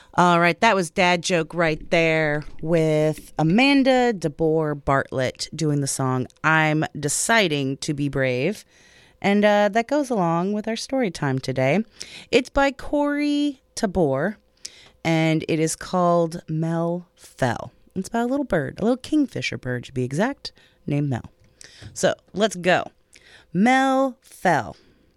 All right, that was Dad Joke right there with Amanda DeBoer Bartlett doing the song I'm Deciding to Be Brave. And that goes along with our story time today. It's by Corey Tabor, and it is called Mel Fell. It's about a little bird, a little kingfisher bird to be exact, named Mel. So let's go. Mel Fell.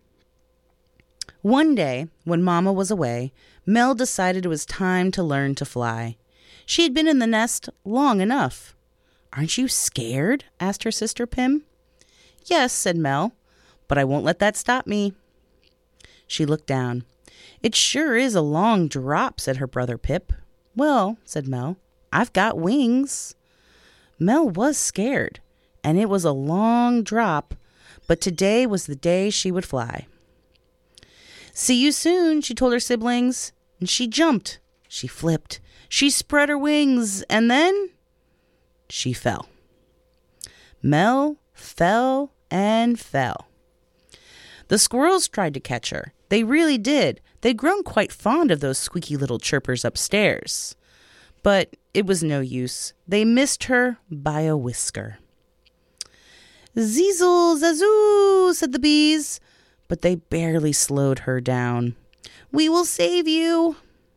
One day, when Mama was away, Mel decided it was time to learn to fly. She had been in the nest long enough. "Aren't you scared?" asked her sister Pim. "Yes," said Mel, "but I won't let that stop me." She looked down. "It sure is a long drop," said her brother Pip. "Well," said Mel, "I've got wings." Mel was scared, and it was a long drop, but today was the day she would fly. "See you soon," she told her siblings, and she jumped, she flipped, she spread her wings, and then she fell. Mel fell and fell. The squirrels tried to catch her. They really did. They'd grown quite fond of those squeaky little chirpers upstairs. But it was no use. They missed her by a whisker. "Zizzle, zazoo," said the bees, but they barely slowed her down. "We will save you."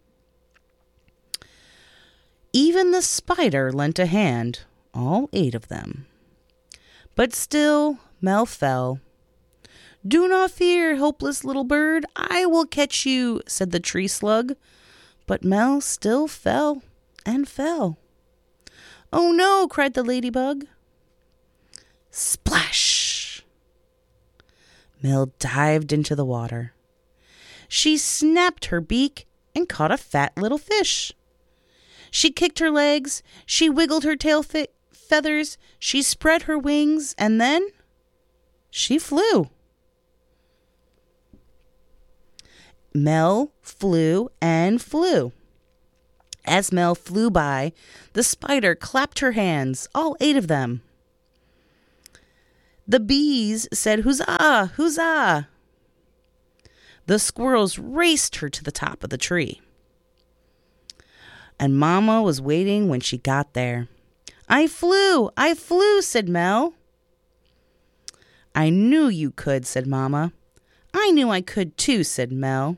Even the spider lent a hand, all 8 of them. But still Mel fell. "Do not fear, helpless little bird, I will catch you," said the tree slug. But Mel still fell and fell. "Oh no," cried the ladybug. Splash! Mel dived into the water. She snapped her beak and caught a fat little fish. She kicked her legs, she wiggled her tail feathers, she spread her wings, and then she flew. Mel flew and flew. As Mel flew by, the spider clapped her hands, all 8 of them. The bees said, "Huzzah, huzzah!" The squirrels raced her to the top of the tree. And Mama was waiting when she got there. I flew, said Mel. "I knew you could," said Mama. "I knew I could too," said Mel.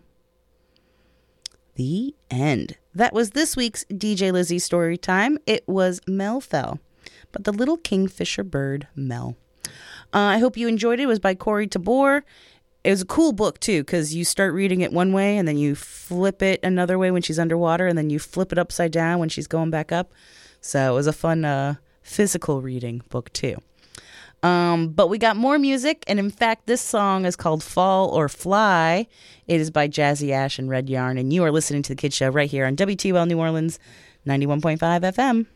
The end. That was this week's DJ Lizzie story time. It was Mel Fell, but the little kingfisher bird, Mel. I hope you enjoyed it. It was by Corey Tabor. It was a cool book, too, because you start reading it one way, and then you flip it another way when she's underwater, and then you flip it upside down when she's going back up. So it was a fun physical reading book, too. But we got more music, and in fact, this song is called Fall or Fly. It is by Jazzy Ash and Red Yarn, and you are listening to The Kid Show right here on WTUL New Orleans 91.5 FM.